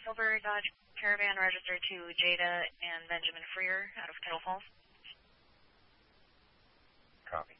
silver Dodge Caravan registered to Jada and Benjamin Freer out of Kettle Falls. Copy.